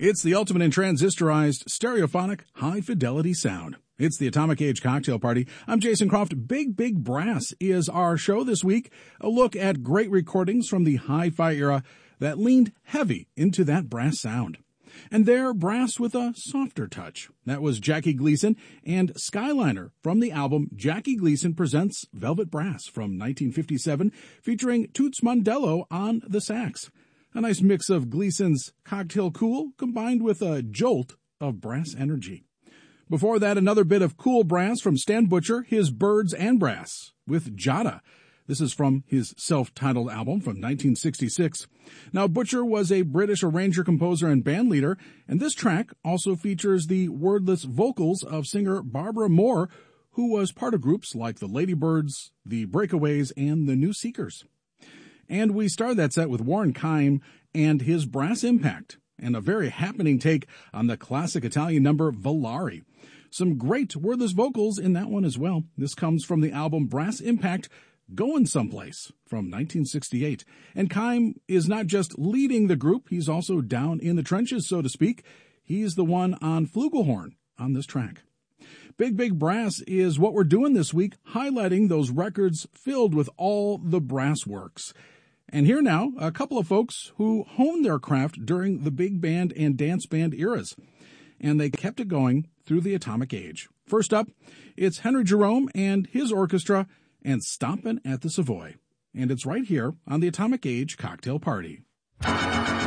It's the ultimate in transistorized, stereophonic, high-fidelity sound. It's the Atomic Age Cocktail Party. I'm Jason Croft. Big Brass is our show this week. A look at great recordings from the hi-fi era that leaned heavy into that brass sound. And there, brass with a softer touch. That was Jackie Gleason and Skyliner from the album Jackie Gleason Presents Velvet Brass from 1957, featuring Toots Mondello on the sax. A nice mix of Gleason's cocktail cool combined with a jolt of brass energy. Before that, another bit of cool brass from Stan Butcher, his Birds and Brass, with Jada. This is from his self-titled album from 1966. Now, Butcher was a British arranger, composer, and bandleader, and this track also features the wordless vocals of singer Barbara Moore, who was part of groups like the Ladybirds, the Breakaways, and the New Seekers. And we started that set with Warren Keim and his Brass Impact, and a very happening take on the classic Italian number Volare. Some great wordless vocals in that one as well. This comes from the album Brass Impact, Going Someplace from 1968. And Keim is not just leading the group, he's also down in the trenches, so to speak. He's the one on flugelhorn on this track. Big Brass is what we're doing this week, highlighting those records filled with all the brass works. And here now, a couple of folks who honed their craft during the big band and dance band eras. And they kept it going through the Atomic Age. First up, it's Henry Jerome and his orchestra and Stompin' at the Savoy. And it's right here on the Atomic Age Cocktail Party.